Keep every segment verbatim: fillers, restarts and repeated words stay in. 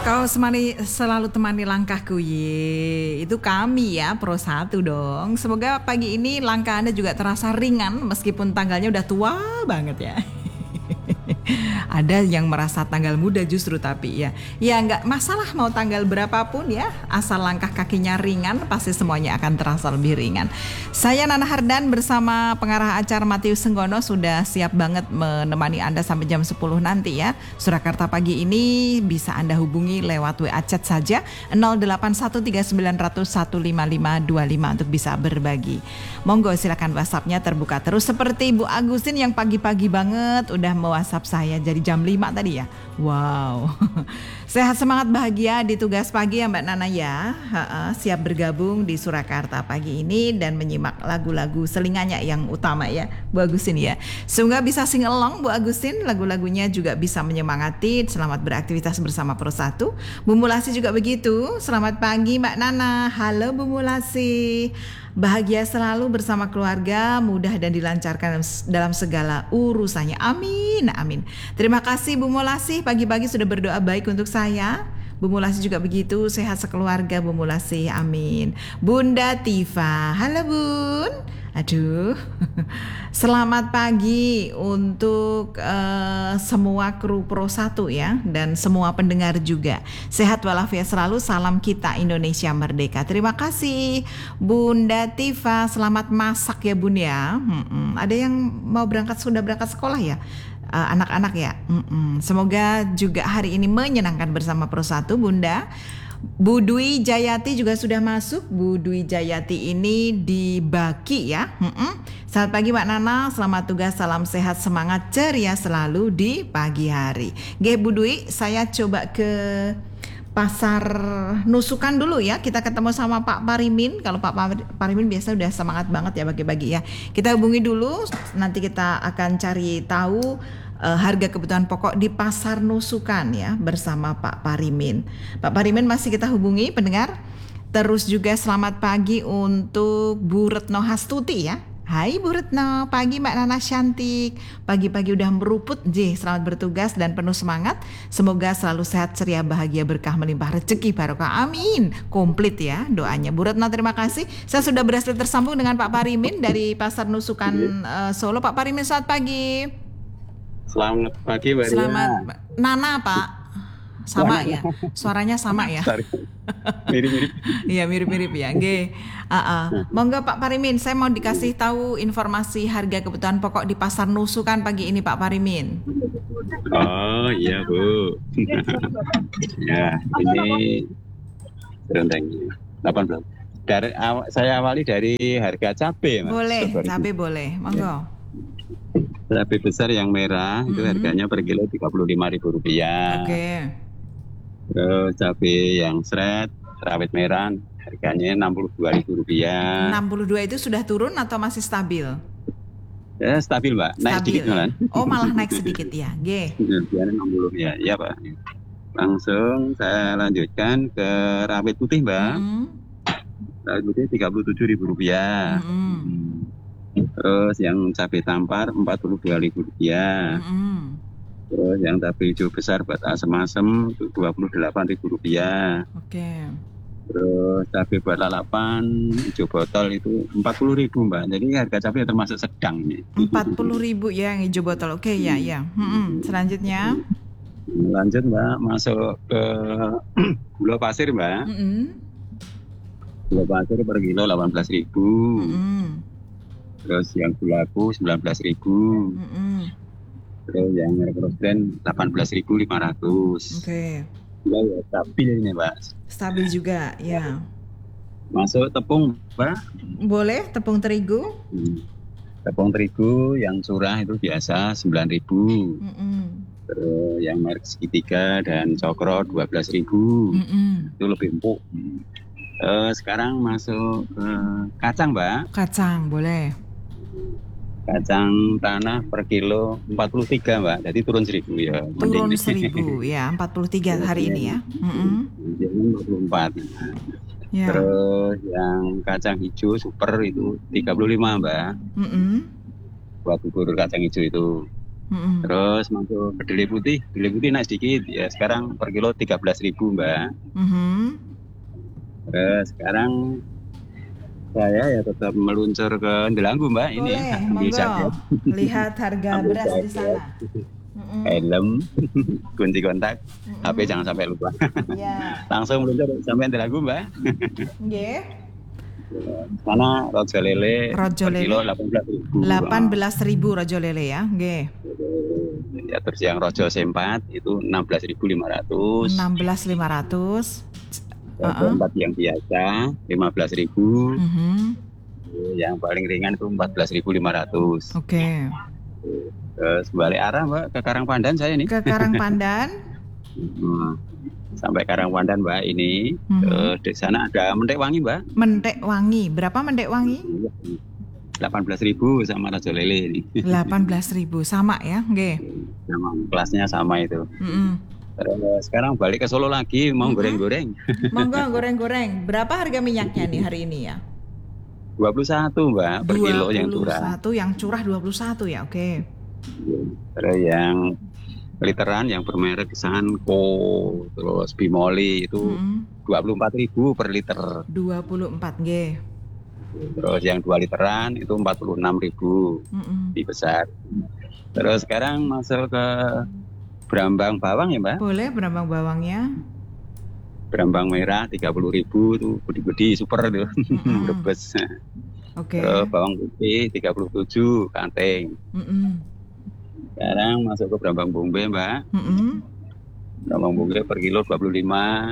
Kau semani, selalu temani langkahku, ye. Itu kami ya, Pro satu dong. Semoga pagi ini langkah Anda juga terasa ringan meskipun tanggalnya udah tua banget ya. Ada yang merasa tanggal muda justru, tapi ya ya nggak masalah mau tanggal berapapun ya, asal langkah kakinya ringan pasti semuanya akan terasa lebih ringan. Saya Nana Hardan bersama pengarah acara Matius Senggono sudah siap banget menemani Anda sampai jam sepuluh nanti ya. Surakarta pagi ini bisa Anda hubungi lewat W A chat saja nol delapan satu tiga sembilan nol nol satu lima lima dua lima untuk bisa berbagi. Monggo silakan WhatsApp-nya terbuka terus seperti Bu Agustin yang pagi-pagi banget udah me-WhatsApp saya jadi jam lima tadi ya. Wow. Sehat semangat bahagia di tugas pagi ya Mbak Nana ya. Ha-ha, siap bergabung di Surakarta pagi ini dan menyimak lagu-lagu selingannya yang utama ya Bu Agustin ya. Semoga bisa sing along Bu Agustin, lagu-lagunya juga bisa menyemangati. Selamat beraktivitas bersama Pro satu. Bu Mulasi juga begitu. Selamat pagi Mbak Nana. Halo Bu Mulasi. Bahagia selalu bersama keluarga, mudah dan dilancarkan dalam segala urusannya. Amin, amin. Terima kasih Bu Mulasi, pagi-pagi sudah berdoa baik untuk saya. Bu Mulasi juga begitu, sehat sekeluarga Bu Mulasi, amin. Bunda Tifa, halo Bun. Aduh, selamat pagi untuk uh, semua kru Pro satu ya, dan semua pendengar juga. Sehat walafiat selalu, salam kita Indonesia Merdeka. Terima kasih Bunda Tifa, selamat masak ya Bun ya. Hmm-mm. Ada yang mau berangkat, sudah berangkat sekolah ya? Uh, anak-anak ya. Mm-mm. Semoga juga hari ini menyenangkan bersama Pro satu Bunda. Bu Dwi Jayati juga sudah masuk. Bu Dwi Jayati ini di Baki ya. Mm-mm. Selamat pagi Mbak Nana, selamat tugas, salam sehat, semangat, ceria selalu di pagi hari. Oke Bu Dwi, saya coba ke Pasar Nusukan dulu ya. Kita ketemu sama Pak Parimin. Kalau Pak Parimin biasa udah semangat banget ya bagi-bagi ya. Kita hubungi dulu, nanti kita akan cari tahu uh, harga kebutuhan pokok di Pasar Nusukan ya bersama Pak Parimin. Pak Parimin masih kita hubungi pendengar. Terus juga selamat pagi untuk Bu Retno Hastuti ya. Hai Bu Retno, pagi Mbak Nana cantik. Pagi-pagi udah meruput, jih selamat bertugas dan penuh semangat. Semoga selalu sehat, ceria, bahagia, berkah, melimpah rezeki, barokah, amin. Komplit ya doanya. Bu Retno terima kasih. Saya sudah berhasil tersambung dengan Pak Parimin dari Pasar Nusukan uh, Solo. Pak Parimin selamat pagi. Selamat pagi Mbak Ria. Selamat Nana Pak. Sama ya, suaranya sama ya. Mirip-mirip. Iya mirip-mirip ya. Oke. Uh-uh. Monggo Pak Parimin, saya mau dikasih tahu informasi harga kebutuhan pokok di Pasar Nusukan pagi ini Pak Parimin. Oh iya Bu. Ya ini rentengnya delapan belas. Dari aw, saya awali dari harga cabai. Boleh, cabai boleh. Monggo. Cabai besar yang merah mm-hmm. itu harganya per kilo tiga puluh lima ribu rupiah. Oke. Okay. Terus cabai yang seret, rawit merah harganya enam puluh dua ribu rupiah. enam puluh dua itu sudah turun atau masih stabil? Ya stabil Mbak, naik stabil, sedikit malah. Oh malah naik sedikit ya, G. Biar enam puluh ya, ya Pak. Langsung saya lanjutkan ke rawit putih Mbak. Mm-hmm. Rawit putih tiga puluh tujuh ribu rupiah. Mm-hmm. Terus yang cabai tampar empat puluh dua ribu rupiah. Mm-hmm. Terus yang cabai hijau besar buat asem-asem itu dua puluh delapan ribu rupiah. Oke. Okay. Terus cabai buat lalapan hijau botol itu empat puluh ribu Mbak. Jadi harga cabai termasuk sedang nih. empat puluh ribu ya yang hijau botol. Oke okay, ya ya. Hmm, selanjutnya. Lanjut Mbak, masuk ke gula pasir Mbak. Mm-hmm. Gula pasir per kilo delapan belas ribu. Mm-hmm. Terus yang gulaku sembilan belas ribu. Mm-hmm. Terus yang merek Rosden delapan belas ribu lima ratus. Oke. Okay. Ya, stabil ini Mbak. Stabil juga ya. Masuk tepung Mbak. Boleh, tepung terigu. Hmm. Tepung terigu yang curah itu biasa sembilan ribu. Mm-hmm. Terus yang merek segitiga dan cokro dua belas ribu. Mm-hmm. Itu lebih empuk. Uh, sekarang masuk ke kacang Mbak. Kacang boleh. Kacang tanah per kilo empat puluh tiga Mbak, jadi turun seribu ya. Turun seribu ya, empat puluh tiga hari ini ya. Mm-hmm. empat puluh empat. Ya. Terus yang kacang hijau super itu tiga puluh lima Mbak. Mm-hmm. Buat bubur kacang hijau itu. Mm-mm. Terus masuk kedelai putih, kedelai putih naik sedikit ya, sekarang per kilo tiga belas ribu Mbak. Mm-hmm. Terus sekarang saya ya tetap meluncur ke Delanggu Mbak. Boleh, ini monggo lihat harga beras di sana. Helm, kunci kontak, mm-hmm. H P jangan sampai lupa. Yeah. Langsung meluncur sampai Delanggu Mbak. Nggih. Sana rojo lele rojo per kilo delapan belas ribu. delapan belas ribu rojo lele ya, nggih. Ya, terus yang rojo C empat itu enam belas ribu lima ratus. enam belas ribu lima ratus. Rojo uh-uh. empat yang biasa lima belas ribu. Uh-huh. Yang paling ringan itu empat belas ribu lima ratus. Oke. Okay. Terus balik arah Mbak ke Karangpandan saya nih. Ke Karangpandan. Sampai Karangpandan Mbak ini. Uh-huh. Di sana ada mentek wangi Mbak. Mentek wangi, berapa mentek wangi? delapan belas ribu sama rojo lele ini. delapan belas ribu sama ya, nggih. Sama, kelasnya sama itu. Mm-hmm. Terus sekarang balik ke Solo lagi mau mm-hmm. goreng-goreng. Monggo goreng-goreng. Berapa harga minyaknya nih hari ini ya? dua puluh satu Mbak per kilo yang curah. dua puluh satu yang curah dua puluh satu ya, oke. Okay. Terus yang literan yang bermerek Sanko, terus Bimoli itu mm-hmm. dua puluh empat ribu per liter. dua puluh empat nggih. Terus yang dua literan itu empat puluh enam ribu mm-mm. di besar. Terus sekarang masuk ke Brambang bawang ya Mbak? Boleh, Brambang bawangnya. Brambang merah tiga puluh ribu tuh, budi-budi super tuh, rebes. Oke. Okay. Terus bawang putih tiga puluh tujuh kanteng. Mm-mm. Sekarang masuk ke Brambang Bombay Mbak. Mm-mm. Brambang Bombay per kilo dua puluh lima.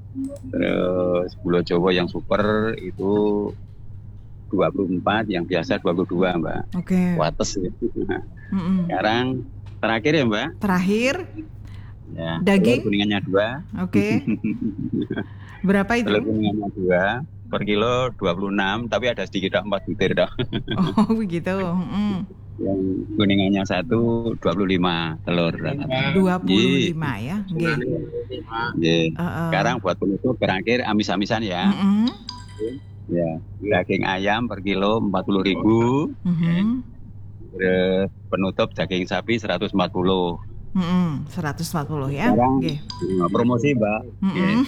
Terus Bulo Jawa yang super itu dua puluh empat, yang biasa dua puluh dua Mbak. Oke. Okay. Wates ya. Sekarang terakhir ya Mbak. Terakhir. Ya. Daging. Telur kuningannya dua. Oke. Okay. Berapa itu? Telur kuningannya dua per kilo dua puluh enam, tapi ada sedikit empat butir dah. Oh begitu. Mm. Yang kuningannya satu dua puluh lima telur. dua puluh lima ya. Nggih. Nggih. Sekarang buat penutup terakhir amis-amisan ya. Mm-hmm. Ya, daging ayam per kilo empat puluh ribu. Mm-hmm. Terus penutup daging sapi seratus empat puluh. Mm-hmm. seratus empat puluh ya. Sekarang okay. Promosi Mbak. Mm-hmm.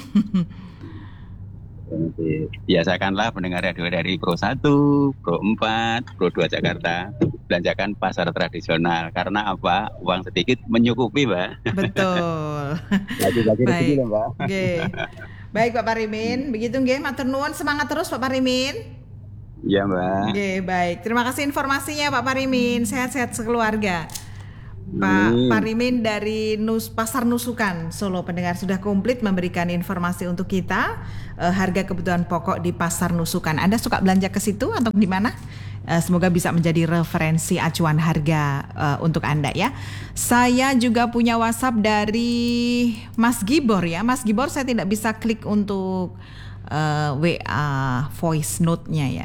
Okay. Biasakanlah pendengar radio dari Pro satu, Pro empat, Pro dua Jakarta belanjakan pasar tradisional. Karena apa? Uang sedikit menyukupi Mbak. Betul. Lagi-lagi rezeki loh Mbak. Oke. Okay. Baik Pak Parimin, begitu nggih, matur nuwun, semangat terus Pak Parimin. Iya Mbak. Oke, baik. Terima kasih informasinya Pak Parimin. Sehat-sehat sekeluarga. Pak hmm. Parimin dari Nus, Pasar Nusukan Solo, pendengar sudah komplit memberikan informasi untuk kita uh, harga kebutuhan pokok di Pasar Nusukan. Anda suka belanja ke situ atau di mana? Uh, semoga bisa menjadi referensi acuan harga uh, untuk Anda ya. Saya juga punya WhatsApp dari Mas Gibor ya. Mas Gibor, saya tidak bisa klik untuk uh, W A voice note-nya ya.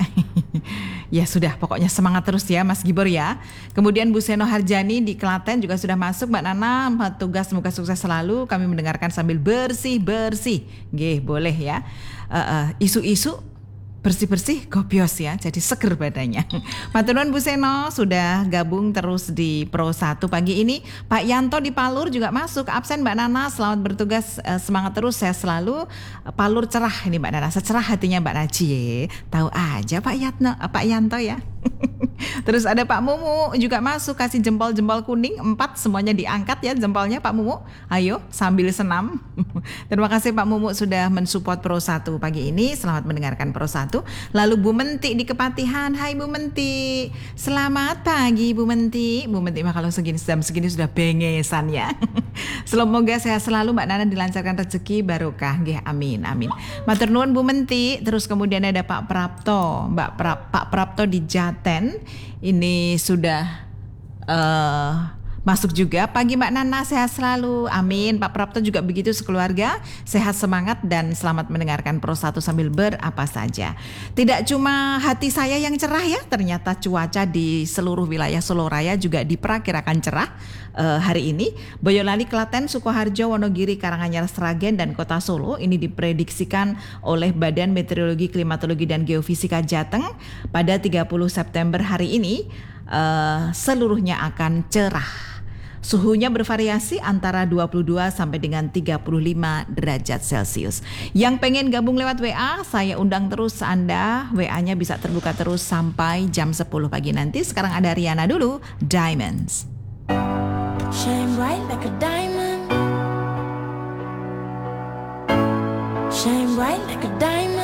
Ya sudah, pokoknya semangat terus ya Mas Gibor ya. Kemudian Bu Seno Harjani di Klaten juga sudah masuk. Mbak Nana, tugas semoga sukses selalu. Kami mendengarkan sambil bersih-bersih. Nggih, boleh ya. Uh, uh, isu-isu bersih-bersih gobios ya, jadi seger badannya. Matur nuwun Bu Seno sudah gabung terus di Pro satu pagi ini. Pak Yanto di Palur juga masuk, absen Mbak Nana, selamat bertugas, semangat terus, saya selalu. Palur cerah ini Mbak Nana, secerah hatinya Mbak Najie. Tahu aja Pak Yatno, Pak Yanto ya. Terus ada Pak Mumu juga masuk, kasih jempol-jempol kuning empat, semuanya diangkat ya jempolnya Pak Mumu. Ayo sambil senam. Terima kasih Pak Mumu sudah mensupport Pro satu pagi ini. Selamat mendengarkan Pro satu. Lalu Bu Menti di Kepatihan. Hai Bu Menti. Selamat pagi Bu Menti. Bu Menti mah kalau segini jam segini sudah bengesan ya. Semoga sehat selalu Mbak Nana, dilancarkan rezeki barokah. Nggih, amin amin. Matur nuwun Bu Menti. Terus kemudian ada Pak Prapto, Mbak Prap, Pak Prapto di Jaten. Ini sudah uh, masuk juga. Pagi Mbak Nana, sehat selalu. Amin. Pak Prapto juga begitu sekeluarga. Sehat, semangat dan selamat mendengarkan Pro satu sambil berapa saja. Tidak cuma hati saya yang cerah ya, ternyata cuaca di seluruh wilayah Solo Raya juga diperkirakan cerah uh, hari ini. Boyolali, Klaten, Sukoharjo, Wonogiri, Karanganyar, Sragen dan Kota Solo ini diprediksikan oleh Badan Meteorologi, Klimatologi dan Geofisika Jateng pada tiga puluh September hari ini uh, seluruhnya akan cerah. Suhunya bervariasi antara dua puluh dua sampai dengan tiga puluh lima derajat Celcius. Yang pengen gabung lewat W A, saya undang terus Anda. W A-nya bisa terbuka terus sampai jam sepuluh pagi nanti. Sekarang ada Rihanna dulu, Diamonds. Shine bright like a diamond. Shine bright like a diamond.